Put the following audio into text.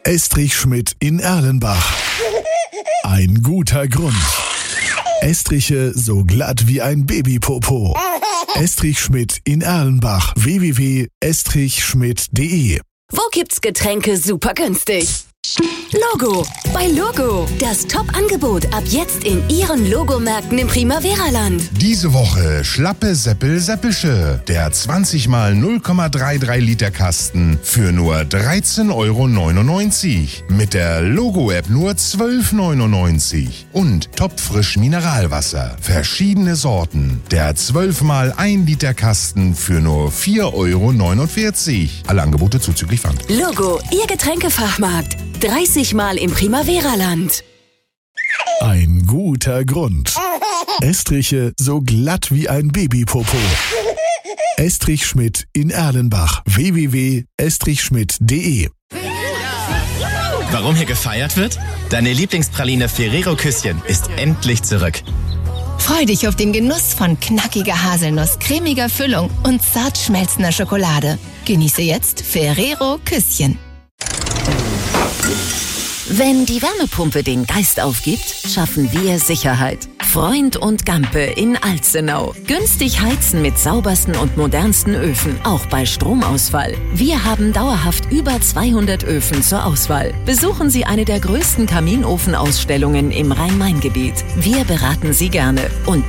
Estrich Schmidt in Erlenbach. Ein guter Grund. Estriche so glatt wie ein Babypopo. Estrich Schmidt in Erlenbach. www.estrichschmidt.de. Wo gibt's Getränke super günstig? Logo. Bei Logo. Das Top-Angebot ab jetzt in Ihren Logomärkten im Primavera-Land. Diese Woche schlappe Seppelsche. Der 20 mal 0,33 Liter Kasten für nur 13,99 €. Mit der Logo-App nur 12,99 €. Und topfrisch Mineralwasser. Verschiedene Sorten. Der 12 mal 1 Liter Kasten für nur 4,49 €. Alle Angebote zuzüglich Pfand. Logo, Ihr Getränkefachmarkt. 30 Mal im Primavera-Land. Ein guter Grund. Estriche so glatt wie ein Babypopo. Estrich Schmidt in Erlenbach. www.estrichschmidt.de. Warum hier gefeiert wird? Deine Lieblingspraline Ferrero Küsschen ist endlich zurück. Freu dich auf den Genuss von knackiger Haselnuss, cremiger Füllung und zart schmelzender Schokolade. Genieße jetzt Ferrero Küsschen. Wenn die Wärmepumpe den Geist aufgibt, schaffen wir Sicherheit. Freund und Gampe in Alzenau. Günstig heizen mit saubersten und modernsten Öfen, auch bei Stromausfall. Wir haben dauerhaft über 200 Öfen zur Auswahl. Besuchen Sie eine der größten Kaminofenausstellungen im Rhein-Main-Gebiet. Wir beraten Sie gerne und